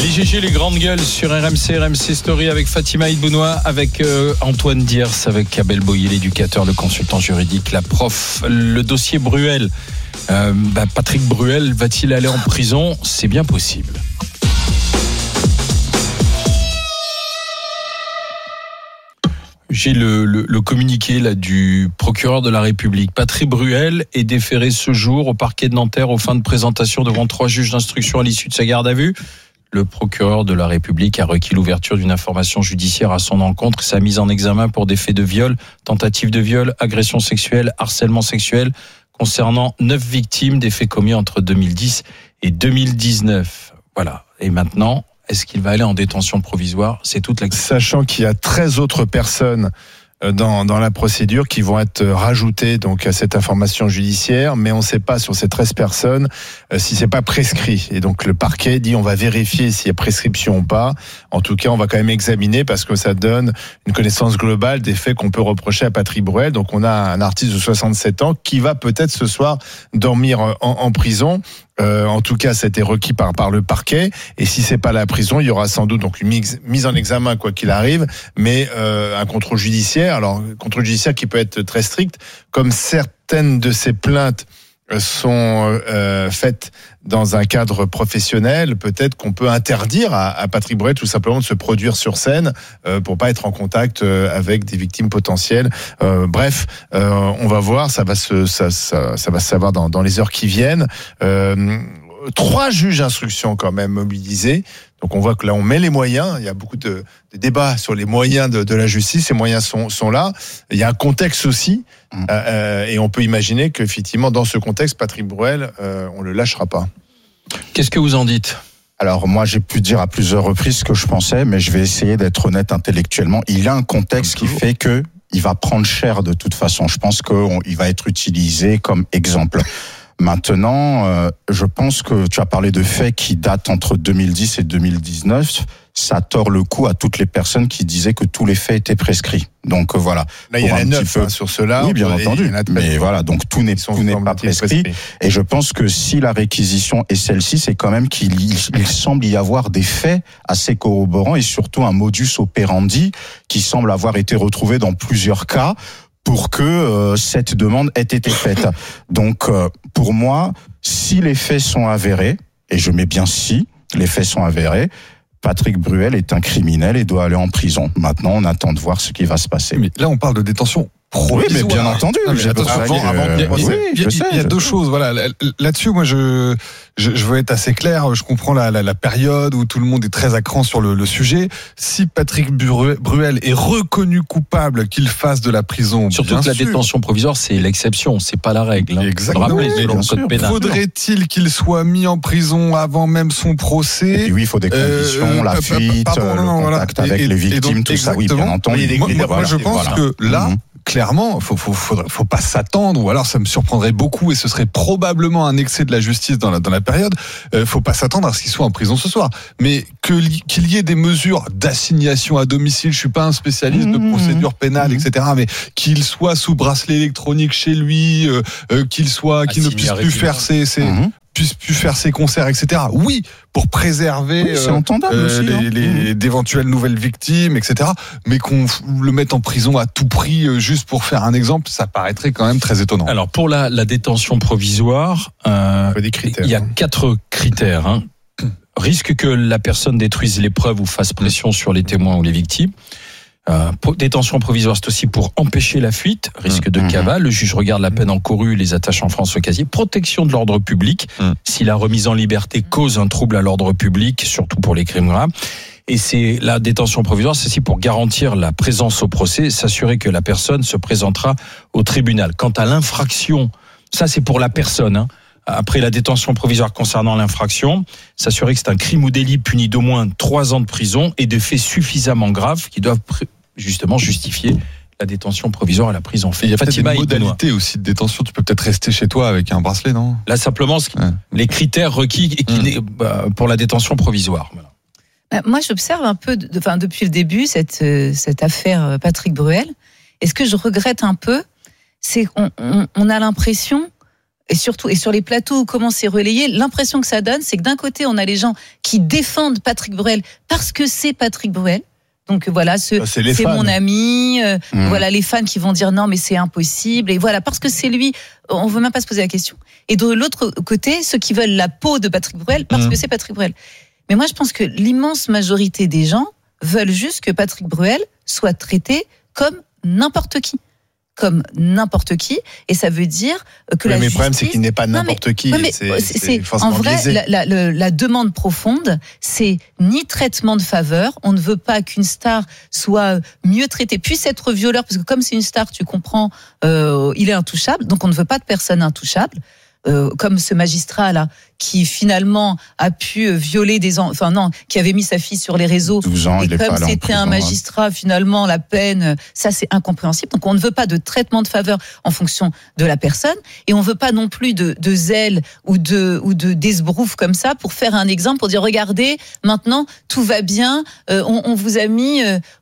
GG, les grandes gueules sur RMC Story avec Fatima Idbounoua, avec Antoine Diers, avec Abel Boyer, l'éducateur, le consultant juridique, la prof. Le dossier Bruel. Patrick Bruel va-t-il aller en prison ? C'est bien possible. J'ai le communiqué là, du procureur de la République. Patrick Bruel est déféré ce jour au parquet de Nanterre aux fins de présentation devant 3 juges d'instruction à l'issue de sa garde à vue. Le procureur de la République a requis l'ouverture d'une information judiciaire à son encontre et sa mise en examen pour des faits de viol, tentative de viol, agression sexuelle, harcèlement sexuel, concernant 9 victimes des faits commis entre 2010 et 2019. Voilà. Et maintenant, est-ce qu'il va aller en détention provisoire ? C'est toute la question. Sachant qu'il y a 13 autres personnes dans la procédure qui vont être rajoutées donc à cette information judiciaire, mais on ne sait pas sur ces 13 personnes si c'est pas prescrit. Et donc le parquet dit on va vérifier s'il y a prescription ou pas. En tout cas, on va quand même examiner parce que ça donne une connaissance globale des faits qu'on peut reprocher à Patrick Bruel. Donc on a un artiste de 67 ans qui va peut-être ce soir dormir en prison. En tout cas, ça a été requis par le parquet. Et si c'est pas la prison, il y aura sans doute donc une mise en examen quoi qu'il arrive, mais un contrôle judiciaire. Alors, contrôle judiciaire qui peut être très strict, comme certaines de ces plaintes sont faites dans un cadre professionnel, peut-être qu'on peut interdire à Patrick Bruel tout simplement de se produire sur scène pour pas être en contact avec des victimes potentielles. Bref, on va voir, ça va se savoir dans les heures qui viennent. 3 juges d'instruction quand même mobilisés. Donc on voit que là on met les moyens. Il y a beaucoup de débats sur les moyens de la justice. Ces moyens sont là. Il y a un contexte aussi, et on peut imaginer qu'effectivement dans ce contexte, Patrick Bruel, on le lâchera pas. Qu'est-ce que vous en dites ? Alors moi j'ai pu dire à plusieurs reprises ce que je pensais, mais je vais essayer d'être honnête intellectuellement. Il y a un contexte qui fait que il va prendre cher de toute façon. Je pense qu'il va être utilisé comme exemple. Maintenant, je pense que tu as parlé de faits qui datent entre 2010 et 2019. Ça tord le cou à toutes les personnes qui disaient que tous les faits étaient prescrits. Donc voilà. Là, il y en a 9 sur cela. Oui, bien entendu. Mais voilà, donc tout n'est pas prescrit. Et je pense que si la réquisition est celle-ci, c'est quand même qu'il semble y avoir des faits assez corroborants et surtout un modus operandi qui semble avoir été retrouvé dans plusieurs cas pour que cette demande ait été faite. Donc, pour moi, si les faits sont avérés, et je mets bien si, les faits sont avérés, Patrick Bruel est un criminel et doit aller en prison. Maintenant, on attend de voir ce qui va se passer. Mais là, on parle de détention provisoire. Oui, mais bien entendu. Il y a 2 choses. Voilà, là-dessus, moi, je veux être assez clair. Je comprends la période où tout le monde est très à cran sur le sujet. Si Patrick Bruel est reconnu coupable, qu'il fasse de la prison. Surtout que la détention provisoire, c'est l'exception, c'est pas la règle. Exactement. Rappelez-le dans le code pénal. Faudrait-il qu'il soit mis en prison avant même son procès ? Et puis oui, il faut des conditions, la fuite, le contact avec les victimes, tout ça. Oui, bien entendu. Moi, je pense que là, clairement, faut pas s'attendre, ou alors ça me surprendrait beaucoup et ce serait probablement un excès de la justice dans la période. Faut pas s'attendre à ce qu'il soit en prison ce soir, mais qu'il y ait des mesures d'assignation à domicile. Je suis pas un spécialiste de procédure pénale, etc. Mais qu'il soit sous bracelet électronique chez lui, qu'il ne puisse plus faire puisse plus faire ses concerts, etc. Oui, pour préserver d'éventuelles nouvelles victimes, etc. Mais qu'on le mette en prison à tout prix juste pour faire un exemple, ça paraîtrait quand même très étonnant. Alors pour la détention provisoire, il y a 4 critères. Risque que la personne détruise les preuves ou fasse pression sur les témoins ou les victimes. Détention provisoire, c'est aussi pour empêcher la fuite, risque de cavale. Le juge regarde la peine encourue, les attache en France au casier. Protection de l'ordre public, si la remise en liberté cause un trouble à l'ordre public, surtout pour les crimes graves. Et c'est la détention provisoire, c'est aussi pour garantir la présence au procès, s'assurer que la personne se présentera au tribunal. Quant à l'infraction, ça c'est pour la personne, Après la détention provisoire concernant l'infraction, s'assurer que c'est un crime ou délit puni d'au moins 3 ans de prison et de faits suffisamment graves qui doivent justement justifier la détention provisoire et la prise en fait. Il y a peut-être des modalités aussi de détention. Tu peux peut-être rester chez toi avec un bracelet, non ? Là, simplement, les critères requis pour la détention provisoire. Voilà. Moi, j'observe un peu, depuis le début, cette affaire Patrick Bruel. Et ce que je regrette un peu, c'est qu'on a l'impression et surtout, et sur les plateaux, comment c'est relayé, l'impression que ça donne, c'est que d'un côté, on a les gens qui défendent Patrick Bruel parce que c'est Patrick Bruel. Donc voilà, c'est mon ami. Voilà, les fans qui vont dire non, mais c'est impossible. Et voilà, parce que c'est lui, on veut même pas se poser la question. Et de l'autre côté, ceux qui veulent la peau de Patrick Bruel parce que c'est Patrick Bruel. Mais moi, je pense que l'immense majorité des gens veulent juste que Patrick Bruel soit traité comme n'importe qui. Comme n'importe qui, et ça veut dire que la justice... Mais le problème, c'est qu'il n'est pas n'importe qui. C'est en vrai, la demande profonde, c'est ni traitement de faveur, on ne veut pas qu'une star soit mieux traitée, puisse être violeur, parce que comme c'est une star, tu comprends, il est intouchable, donc on ne veut pas de personne intouchable. Comme ce magistrat-là, qui finalement a pu violer qui avait mis sa fille sur les réseaux. 12 ans, et comme c'était un magistrat, finalement, la peine, ça c'est incompréhensible. Donc on ne veut pas de traitement de faveur en fonction de la personne, et on ne veut pas non plus de zèle ou de d'esbrouf comme ça pour faire un exemple, pour dire regardez, maintenant tout va bien, on vous a mis,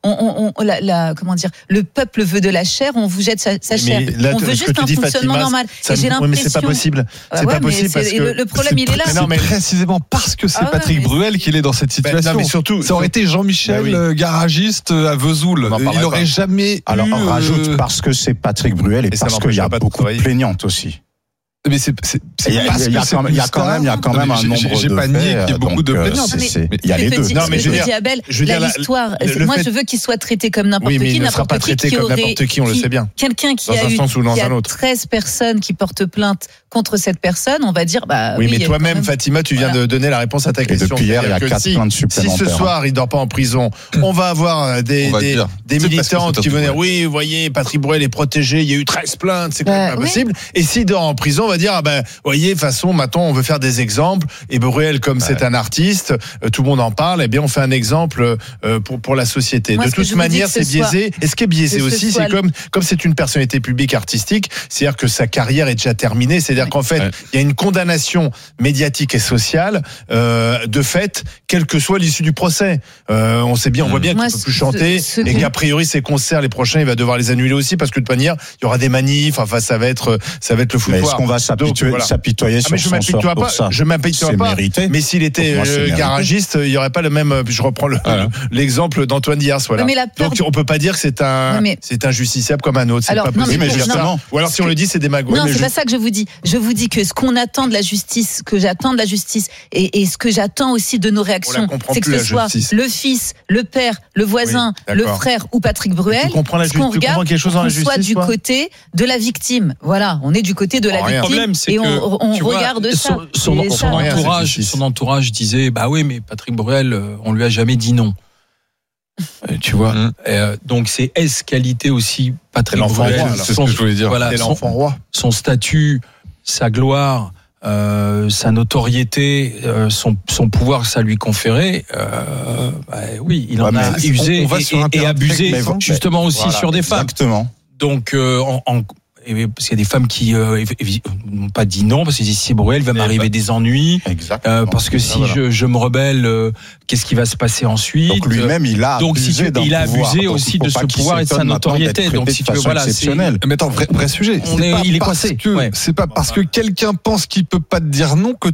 comment dire, le peuple veut de la chair, on vous jette sa chair. Là, on veut juste un fonctionnement normal. Et j'ai l'impression. Mais c'est pas possible. C'est pas possible parce que le problème il est là. Non, mais précisément parce que c'est Patrick Bruel qu'il est dans cette situation. Non, mais surtout, ça aurait été Jean-Michel, garagiste à Vesoul. Il n'aurait jamais. Alors on rajoute parce que c'est Patrick Bruel et parce qu'il y a beaucoup de plaignantes aussi. Mais il y a quand même un nombre de j'ai pas nié qu'il y ait beaucoup de plaignantes. Il y a les deux. Non, mais je veux dire, l'histoire. Moi, je veux qu'il soit traité comme n'importe qui. Oui, mais il ne sera pas traité comme n'importe qui, on le sait bien. Quelqu'un qui a eu 13 personnes qui portent plainte contre cette personne, on va dire, oui, mais toi-même, Fatima, tu viens de donner la réponse à ta question. Depuis hier, il y a 4 plaintes supplémentaires. Si ce soir, il dort pas en prison, on va avoir des militantes qui vont dire, oui, vous voyez, Patrick Bruel est protégé, il y a eu 13 plaintes, c'est quand même pas possible. Et s'il dort en prison, on va dire, voyez, de toute façon, maintenant, on veut faire des exemples. Et Bruel, comme c'est un artiste, tout le monde en parle, eh bien, on fait un exemple pour la société. De toute manière, c'est biaisé. Et ce qui est biaisé aussi, c'est comme c'est une personnalité publique artistique, c'est-à-dire que sa carrière est déjà terminée. C'est-à-dire qu'en fait, il y a une condamnation médiatique et sociale de fait, quelle que soit l'issue du procès. On sait bien, on voit bien qu'il ne peut plus chanter et qu'a priori, ses concerts, les prochains, il va devoir les annuler aussi parce que de toute manière, il y aura des manifs. Enfin, ça va être le foutoir. Est-ce qu'on va s'apitoyer sur son sort pour ça? Je m'apitoie pas. Mérité. Mais s'il était garagiste, il n'y aurait pas le même. Je reprends l'exemple d'Antoine Dias. Voilà. Donc on peut pas dire que c'est un justiciable comme un autre. C'est pas possible. Mais justement. Ou alors si on le dit, c'est démagogique. Non, c'est pas ça que je vous dis. Je vous dis que ce qu'on attend de la justice, ce que j'attends de la justice, et ce que j'attends aussi de nos réactions, c'est que ce soit le fils, le père, le voisin, le frère ou Patrick Bruel. Tu comprends ce qu'on regarde, qu'on soit du côté de la victime. Voilà, on est du côté de la victime et on regarde ça. Son entourage disait, bah oui, mais Patrick Bruel, on lui a jamais dit non. Tu vois, donc c'est qualité aussi Patrick Bruel. C'est ce que je voulais dire. Voilà, l'enfant roi. Son statut, sa gloire, sa notoriété, son pouvoir que ça lui conférait, oui, il en a usé et abusé, justement aussi sur des femmes. Exactement. Donc, parce qu'il y a des femmes qui n'ont pas dit non, parce qu'ils disent si Bruel va m'arriver des ennuis, parce que si je me rebelle, qu'est-ce qui va se passer ensuite? Donc lui-même, il a abusé aussi de ce pouvoir et de sa notoriété. Donc si tu veux, voilà, exceptionnelle. Mais attends, vrai sujet. Il est coincé. C'est pas parce que quelqu'un pense qu'il peut pas te dire non que